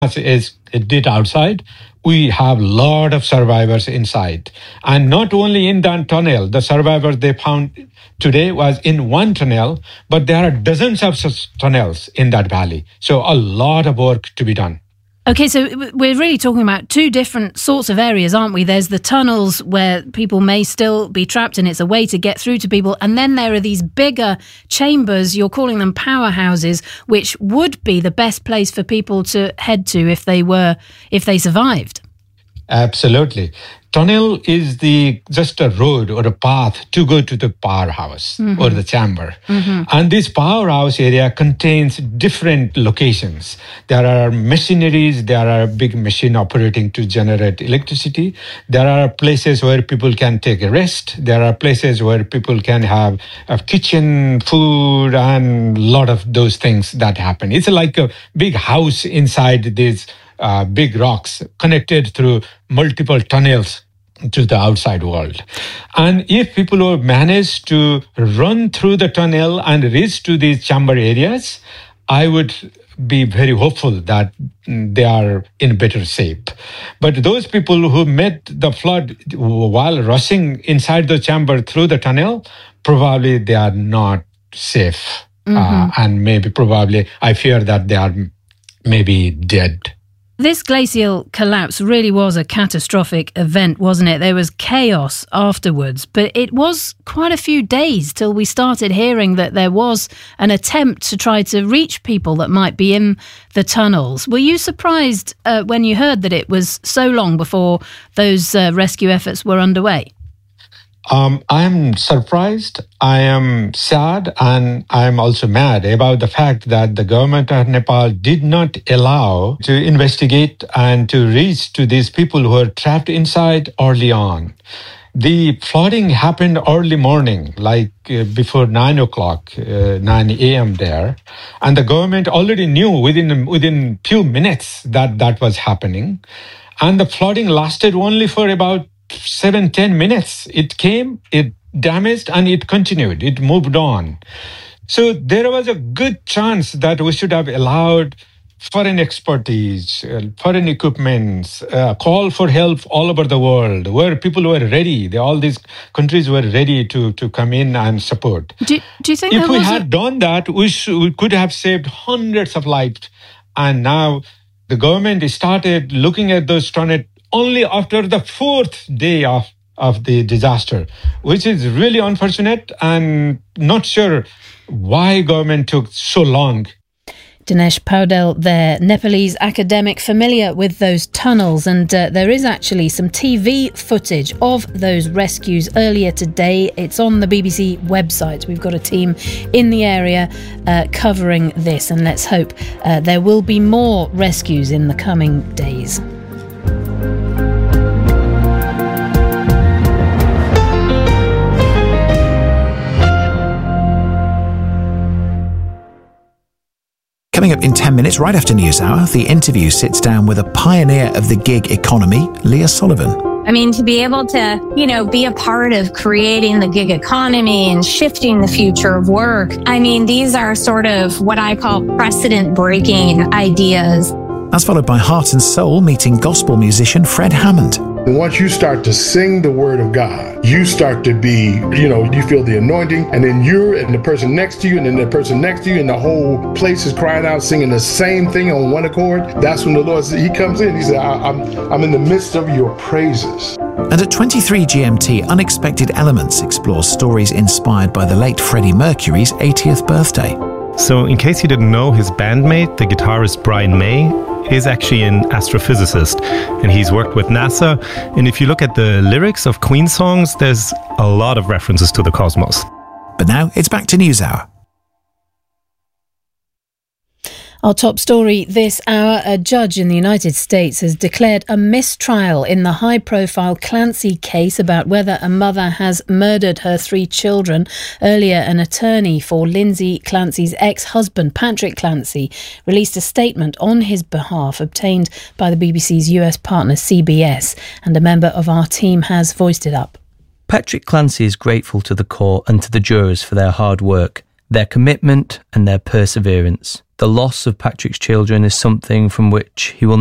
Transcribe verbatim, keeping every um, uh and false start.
is it did outside, we have a lot of survivors inside. And not only in that tunnel, the survivors they found today was in one tunnel, but there are dozens of such tunnels in that valley. So a lot of work to be done. Okay, so we're really talking about two different sorts of areas, aren't we? There's the tunnels where people may still be trapped and it's a way to get through to people. And then there are these bigger chambers, you're calling them powerhouses, which would be the best place for people to head to if they were, if they survived. Absolutely. Tunnel is the just a road or a path to go to the powerhouse mm-hmm. or the chamber. Mm-hmm. And this powerhouse area contains different locations. There are machineries, there are big machine operating to generate electricity. There are places where people can take a rest. There are places where people can have a kitchen, food, and a lot of those things that happen. It's like a big house inside these Uh, big rocks connected through multiple tunnels to the outside world. And if people will manage to run through the tunnel and reach to these chamber areas, I would be very hopeful that they are in better shape. But those people who met the flood while rushing inside the chamber through the tunnel, probably they are not safe. Mm-hmm. Uh, and maybe probably, I fear that they are maybe dead. This glacial collapse really was a catastrophic event, wasn't it? There was chaos afterwards, but it was quite a few days till we started hearing that there was an attempt to try to reach people that might be in the tunnels. Were you surprised uh, when you heard that it was so long before those uh, rescue efforts were underway? Um, I'm surprised, I am sad, and I'm also mad about the fact that the government of Nepal did not allow to investigate and to reach to these people who are trapped inside early on. The flooding happened early morning, like uh, before nine o'clock, uh, nine a.m. there. And the government already knew within within few minutes that that was happening. And the flooding lasted only for about seven, ten minutes. It came, it damaged, and it continued. It moved on. So there was a good chance that we should have allowed foreign expertise, uh, foreign equipment, uh, call for help all over the world, where people were ready. They, all these countries were ready to, to come in and support. Do, do you think if we was had a- done that, we, sh- we could have saved hundreds of lives. And now the government started looking at those tunnels only after the fourth day of, of the disaster, which is really unfortunate and not sure why government took so long. Dinesh Paudel there, Nepalese academic familiar with those tunnels, and uh, there is actually some T V footage of those rescues earlier today. It's on the B B C website. We've got a team in the area uh, covering this, and let's hope uh, there will be more rescues in the coming days. Coming up in ten minutes, right after News Hour, The Interview sits down with a pioneer of the gig economy, Leah Sullivan. I mean, to be able to, you know, be a part of creating the gig economy and shifting the future of work. I mean, these are sort of what I call precedent-breaking ideas. That's followed by Heart and Soul meeting gospel musician Fred Hammond. And once you start to sing the word of God, you start to be, you know, you feel the anointing, and then you're and the person next to you, and then the person next to you, and the whole place is crying out, singing the same thing on one accord. That's when the Lord, he comes in, he said, I, I'm, I'm in the midst of your praises. And at twenty-three G M T, Unexpected Elements explores stories inspired by the late Freddie Mercury's eightieth birthday. So in case you didn't know, his bandmate, the guitarist Brian May, is actually an astrophysicist, and he's worked with NASA. And if you look at the lyrics of Queen songs, there's a lot of references to the cosmos. But now it's back to News Hour. Our top story this hour, a judge in the United States has declared a mistrial in the high-profile Clancy case about whether a mother has murdered her three children. Earlier, an attorney for Lindsay Clancy's ex-husband, Patrick Clancy, released a statement on his behalf obtained by the B B C's U S partner C B S, and a member of our team has voiced it up. Patrick Clancy is grateful to the court and to the jurors for their hard work, their commitment and their perseverance. the loss of Patrick's children is something from which he will